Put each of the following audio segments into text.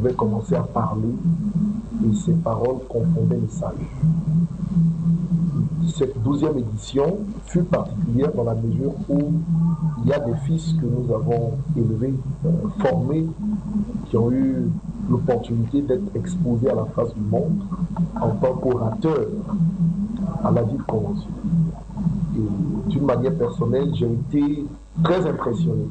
pouvait commencer à parler et ses paroles confondaient les sages. Cette 12e édition fut particulière dans la mesure où il y a des fils que nous avons élevés, formés, qui ont eu l'opportunité d'être exposés à la face du monde en tant qu'orateurs à la vie de convention. Et d'une manière personnelle, j'ai été très impressionné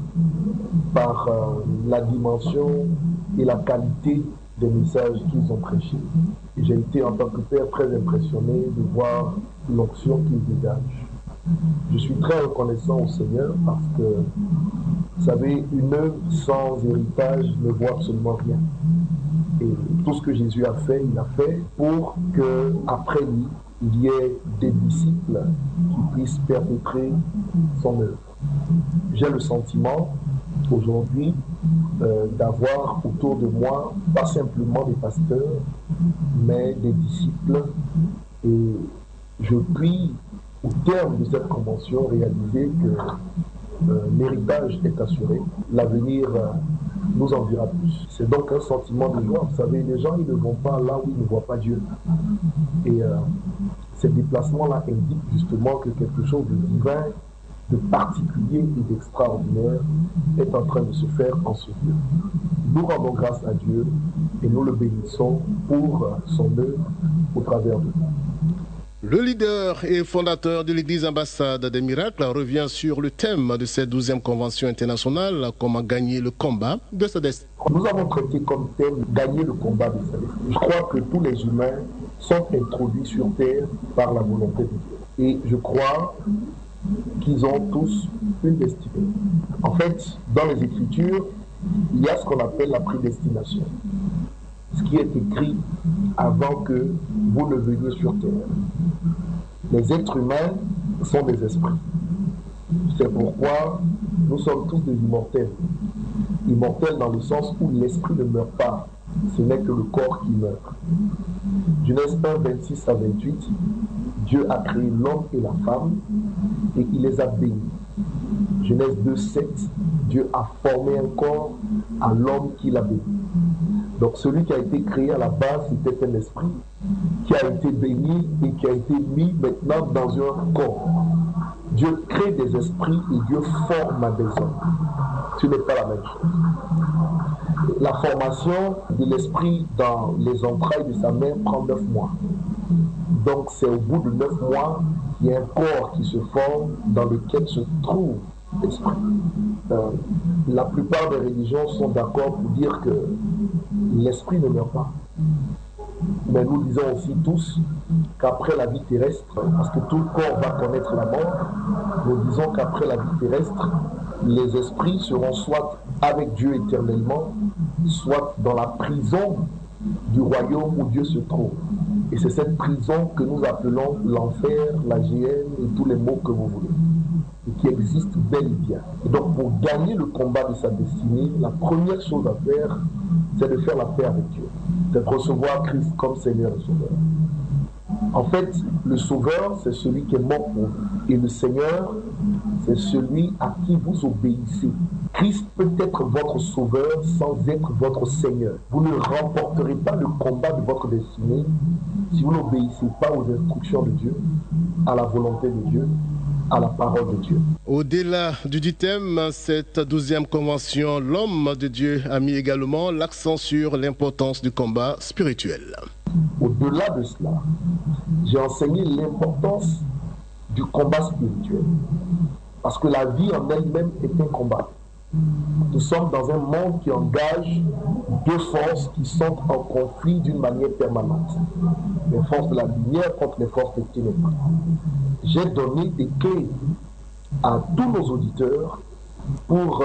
par la dimension et la qualité des messages qu'ils ont prêchés. Et j'ai été en tant que père très impressionné de voir l'onction qu'ils dégagent. Je suis très reconnaissant au Seigneur parce que, vous savez, une œuvre sans héritage ne vaut absolument rien. Et tout ce que Jésus a fait, il a fait pour qu'après lui, il y ait des disciples qui puissent perpétrer son œuvre. J'ai le sentiment aujourd'hui d'avoir autour de moi pas simplement des pasteurs, mais des disciples. Et je prie au terme de cette convention réaliser que l'héritage est assuré, l'avenir nous en dira plus. C'est donc un sentiment de joie. Vous savez, les gens ils ne vont pas là où ils ne voient pas Dieu. Et ces déplacements-là indiquent justement que quelque chose de divin, de particulier et d'extraordinaire est en train de se faire en ce lieu. Nous rendons grâce à Dieu et nous le bénissons pour son œuvre au travers de nous. Le leader et fondateur de l'Église Ambassade des Miracles revient sur le thème de cette 12e convention internationale, comment gagner le combat de sa destinée. Nous avons traité comme thème gagner le combat de sa destinée. Je crois que tous les humains sont introduits sur terre par la volonté de Dieu. Et je crois qu'ils ont tous une destinée. En fait, dans les Écritures, il y a ce qu'on appelle la prédestination. Ce qui est écrit avant que vous ne veniez sur terre. Les êtres humains sont des esprits. C'est pourquoi nous sommes tous des immortels. Immortels dans le sens où l'esprit ne meurt pas. Ce n'est que le corps qui meurt. Genèse 1, 26 à 28, Dieu a créé l'homme et la femme et il les a bénis. Genèse 2, 7, Dieu a formé un corps à l'homme qu'il a béni. Donc celui qui a été créé à la base, c'était un esprit qui a été béni et qui a été mis maintenant dans un corps. Dieu crée des esprits et Dieu forme des hommes. Ce n'est pas la même chose. La formation de l'esprit dans les entrailles de sa mère prend 9 mois. Donc c'est au bout de 9 mois qu'il y a un corps qui se forme dans lequel se trouve l'esprit. La plupart des religions sont d'accord pour dire que l'esprit ne meurt pas. Mais nous disons aussi tous qu'après la vie terrestre, parce que tout le corps va connaître la mort, nous disons qu'après la vie terrestre, les esprits seront soit avec Dieu éternellement, soit dans la prison du royaume où Dieu se trouve. Et c'est cette prison que nous appelons l'enfer, la géhenne et tous les mots que vous voulez, et qui existe bel et bien. Et donc pour gagner le combat de sa destinée, la première chose à faire, c'est de faire la paix avec Dieu, de recevoir Christ comme Seigneur et Sauveur. En fait, le Sauveur, c'est celui qui est mort pour vous. Et le Seigneur, c'est celui à qui vous obéissez. Christ peut être votre Sauveur sans être votre Seigneur. Vous ne remporterez pas le combat de votre destinée si vous n'obéissez pas aux instructions de Dieu, à la volonté de Dieu, à la parole de Dieu. Au-delà du thème, cette 12e convention, l'homme de Dieu a mis également l'accent sur l'importance du combat spirituel. Au-delà de cela, j'ai enseigné l'importance du combat spirituel. Parce que la vie en elle-même est un combat. Nous sommes dans un monde qui engage deux forces qui sont en conflit d'une manière permanente. Les forces de la lumière contre les forces des ténèbres. J'ai donné des clés à tous nos auditeurs pour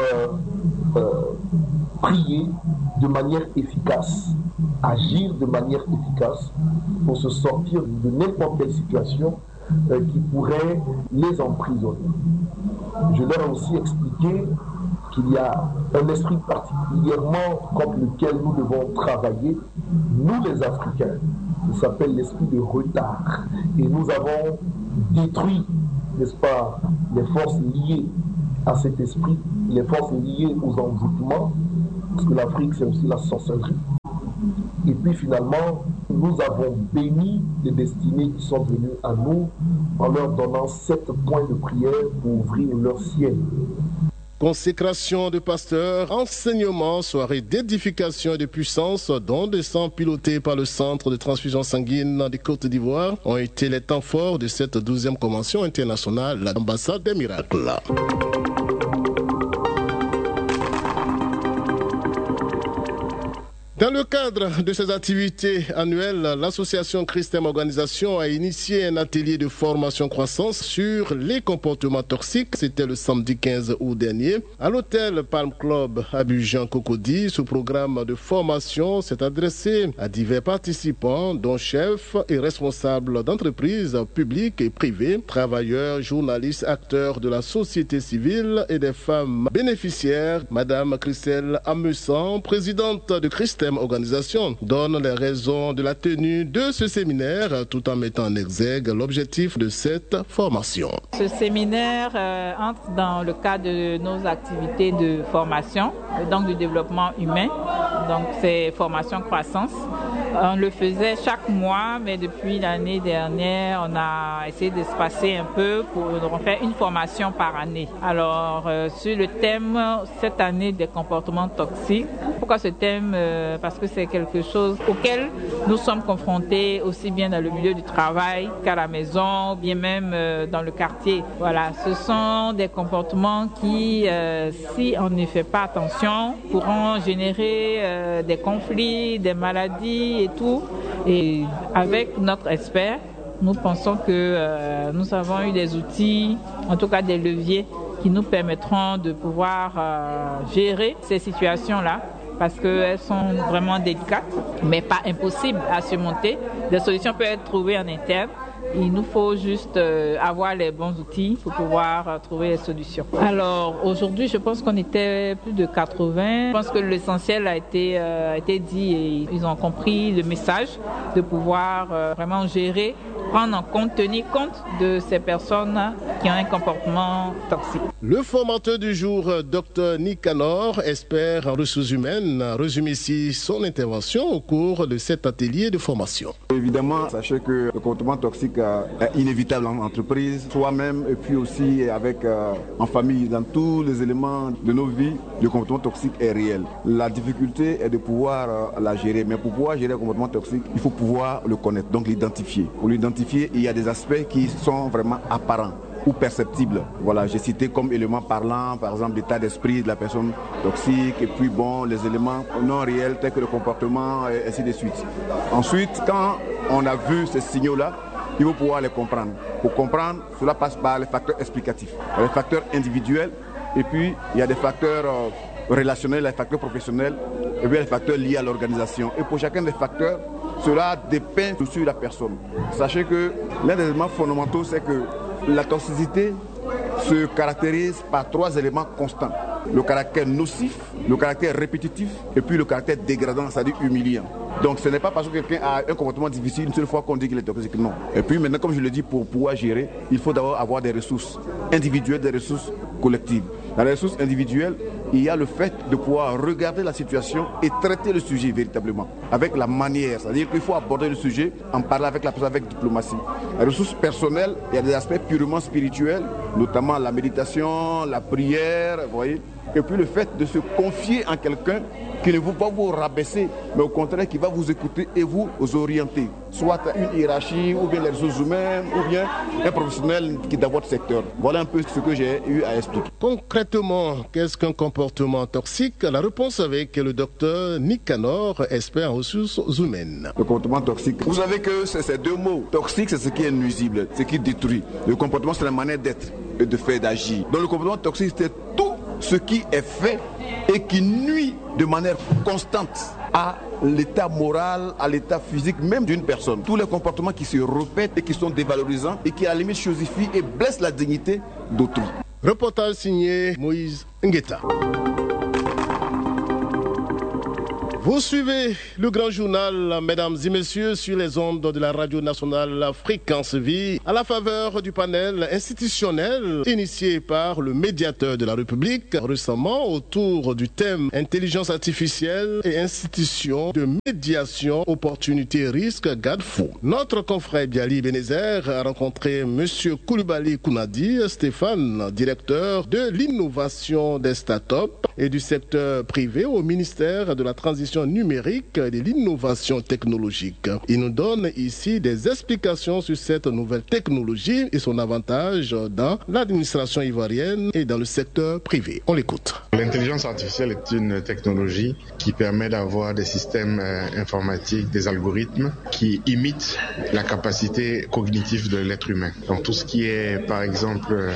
prier de manière efficace, agir de manière efficace pour se sortir de n'importe quelle situation qui pourrait les emprisonner. Je leur ai aussi expliqué qu'il y a un esprit particulièrement contre lequel nous devons travailler, nous les Africains. Ça s'appelle l'esprit de retard. Et nous avons détruit, n'est-ce pas, les forces liées à cet esprit, les forces liées aux envoûtements, parce que l'Afrique c'est aussi la sorcellerie. Et puis finalement, nous avons béni les destinés qui sont venus à nous en leur donnant 7 points de prière pour ouvrir leur ciel. Consécration de pasteurs, enseignement, soirée d'édification et de puissance, dont des sangs pilotés par le Centre de transfusion sanguine des Côtes d'Ivoire ont été les temps forts de cette 12e convention internationale de l'ambassade des miracles. Dans le cadre de ces activités annuelles, l'association Christem Organisation a initié un atelier de formation croissance sur les comportements toxiques. C'était le samedi 15 août dernier à l'hôtel Palm Club Abidjan-Cocody. Ce programme de formation s'est adressé à divers participants, dont chefs et responsables d'entreprises publiques et privées, travailleurs, journalistes, acteurs de la société civile et des femmes bénéficiaires. Madame Christelle Amussan, présidente de Christem Organisation, donne les raisons de la tenue de ce séminaire tout en mettant en exergue l'objectif de cette formation. Ce séminaire entre dans le cadre de nos activités de formation, donc du développement humain, donc c'est formation croissance. On le faisait chaque mois, mais depuis l'année dernière, on a essayé d'espacer un peu pour faire une formation par année. Alors, sur le thème, cette année des comportements toxiques. Pourquoi ce thème? Parce que c'est quelque chose auquel nous sommes confrontés aussi bien dans le milieu du travail qu'à la maison, bien même dans le quartier. Voilà, ce sont des comportements qui, si on ne fait pas attention, pourront générer des conflits, des maladies et tout. Et avec notre expert, nous pensons que nous avons eu des outils, en tout cas des leviers, qui nous permettront de pouvoir gérer ces situations-là, parce qu'elles sont vraiment délicates, mais pas impossibles à surmonter. Des solutions peuvent être trouvées en interne. Il nous faut juste avoir les bons outils pour pouvoir trouver les solutions. Alors aujourd'hui, je pense qu'on était plus de 80. Je pense que l'essentiel a été dit et ils ont compris le message de pouvoir vraiment gérer, prendre en compte, tenir compte de ces personnes qui ont un comportement toxique. Le formateur du jour, Dr Nicanor, expert en ressources humaines, résume ici son intervention au cours de cet atelier de formation. Évidemment, sachez que le comportement toxique est inévitable en entreprise, soi-même et puis aussi avec en famille, dans tous les éléments de nos vies, le comportement toxique est réel. La difficulté est de pouvoir la gérer, mais pour pouvoir gérer le comportement toxique, il faut pouvoir le connaître, donc l'identifier. Pour l'identifier, il y a des aspects qui sont vraiment apparents ou perceptibles. Voilà, j'ai cité comme éléments parlants, par exemple l'état d'esprit de la personne toxique, et puis bon, les éléments non réels tels que le comportement, et ainsi de suite. Ensuite, quand on a vu ces signaux-là, il faut pouvoir les comprendre. Pour comprendre, cela passe par les facteurs explicatifs. Il y a les facteurs individuels, et puis il y a des facteurs relationnels, les facteurs professionnels, et puis les facteurs liés à l'organisation. Et pour chacun des facteurs, cela dépend sur la personne. Sachez que l'un des éléments fondamentaux, c'est que la toxicité se caractérise par 3 éléments constants. Le caractère nocif, le caractère répétitif et puis le caractère dégradant, c'est-à-dire humiliant. Donc ce n'est pas parce que quelqu'un a un comportement difficile une seule fois qu'on dit qu'il est toxique, non. Et puis maintenant, comme je le dis, pour pouvoir gérer, il faut d'abord avoir des ressources individuelles, des ressources collectives. Dans les ressources individuelles, il y a le fait de pouvoir regarder la situation et traiter le sujet véritablement, avec la manière, c'est-à-dire qu'il faut aborder le sujet en parlant avec la personne avec diplomatie. Les ressources personnelles, il y a des aspects purement spirituels, notamment la méditation, la prière, vous voyez, et puis le fait de se confier en quelqu'un qui ne va pas vous rabaisser, mais au contraire qui va vous écouter et vous orienter, soit une hiérarchie, ou bien les ressources humaines, ou bien un professionnel qui est dans votre secteur. Voilà un peu ce que j'ai eu à expliquer. Concrètement, qu'est-ce qu'un comportement toxique? La réponse avec le docteur Nicanor, expert en ressources humaines. Le comportement toxique, vous savez que c'est ces 2 mots. Toxique, c'est ce qui est nuisible, ce qui détruit. Le comportement, c'est la manière d'être et de faire, d'agir. Donc le comportement toxique, c'est tout ce qui est fait et qui nuit de manière constante à l'état moral, à l'état physique même d'une personne. Tous les comportements qui se répètent et qui sont dévalorisants et qui à la limite chosifient et blessent la dignité d'autrui. Reportage signé Moïse Ngueta. Vous suivez le grand journal, mesdames et messieurs, sur les ondes de la radio nationale Fréquence Vie, à la faveur du panel institutionnel initié par le médiateur de la République récemment autour du thème intelligence artificielle et institutions de médiation, opportunités, risques, garde-fous. Notre confrère Biali Benézer a rencontré M. Coulibaly Kounadi Stéphane, directeur de l'innovation des startups et du secteur privé au ministère de la Transition numérique et de l'innovation technologique. Il nous donne ici des explications sur cette nouvelle technologie et son avantage dans l'administration ivoirienne et dans le secteur privé. On l'écoute. L'intelligence artificielle est une technologie qui permet d'avoir des systèmes informatiques, des algorithmes qui imitent la capacité cognitive de l'être humain. Donc tout ce qui est, par exemple,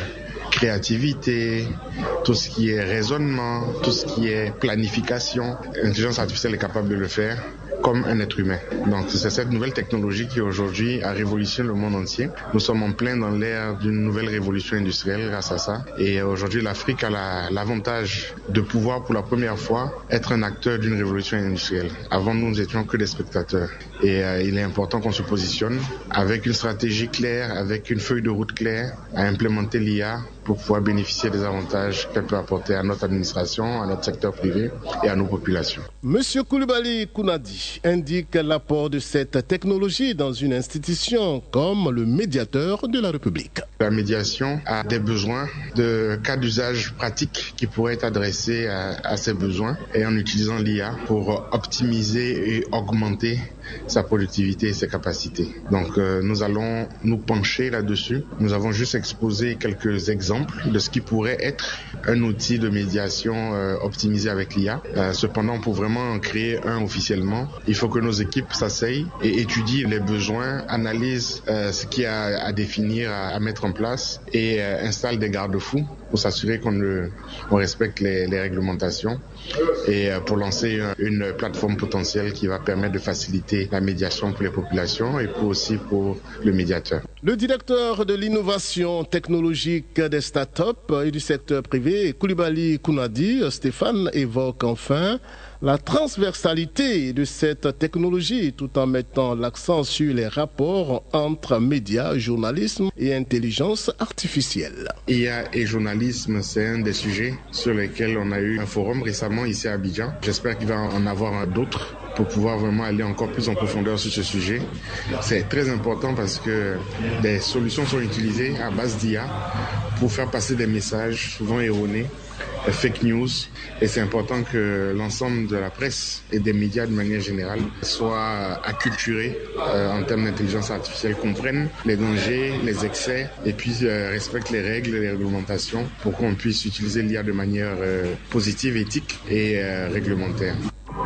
créativité, tout ce qui est raisonnement, tout ce qui est planification, l'intelligence artificielle est capable de le faire comme un être humain. Donc c'est cette nouvelle technologie qui aujourd'hui a révolutionné le monde entier. Nous sommes en plein dans l'ère d'une nouvelle révolution industrielle grâce à ça. Et aujourd'hui l'Afrique a l'avantage de pouvoir pour la première fois être un acteur d'une révolution industrielle. Avant nous étions que des spectateurs. Et il est important qu'on se positionne avec une stratégie claire, avec une feuille de route claire à implémenter l'IA pour pouvoir bénéficier des avantages qu'elle peut apporter à notre administration, à notre secteur privé et à nos populations. Monsieur Coulibaly Kounadi indique l'apport de cette technologie dans une institution comme le médiateur de la République. La médiation a des besoins de cas d'usage pratiques qui pourraient être adressés à ces besoins et en utilisant l'IA pour optimiser et augmenter sa productivité et ses capacités. Donc nous allons nous pencher là-dessus. Nous avons juste exposé quelques exemples de ce qui pourrait être un outil de médiation optimisé avec l'IA. Cependant, pour vraiment en créer un officiellement, il faut que nos équipes s'asseyent et étudient les besoins, analysent ce qu'il y a à définir, à mettre en place et installent des garde-fous pour s'assurer qu'on respecte les réglementations et pour lancer une plateforme potentielle qui va permettre de faciliter la médiation pour les populations et aussi pour le médiateur. Le directeur de l'innovation technologique des startups et du secteur privé, Coulibaly Kounadi Stéphane, évoque enfin la transversalité de cette technologie tout en mettant l'accent sur les rapports entre médias, journalisme et intelligence artificielle. IA et journalisme, c'est un des sujets sur lesquels on a eu un forum récemment ici à Abidjan. J'espère qu'il va en avoir d'autres pour pouvoir vraiment aller encore plus en profondeur sur ce sujet. C'est très important parce que des solutions sont utilisées à base d'IA pour faire passer des messages souvent erronés, fake news, et c'est important que l'ensemble de la presse et des médias de manière générale soient acculturés en termes d'intelligence artificielle, comprennent les dangers, les excès et puis respectent les règles et les réglementations pour qu'on puisse utiliser l'IA de manière positive, éthique et réglementaire.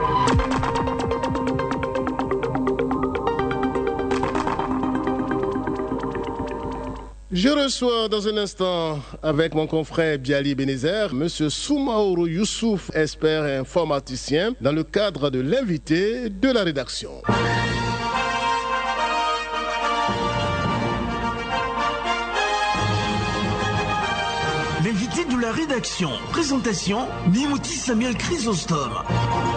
Je reçois dans un instant avec mon confrère Biali Benézer, M. Soumaoro Youssouf, expert et informaticien, dans le cadre de l'invité de la rédaction. L'invité de la rédaction. Présentation, Nimouti Samuel Chrysostome.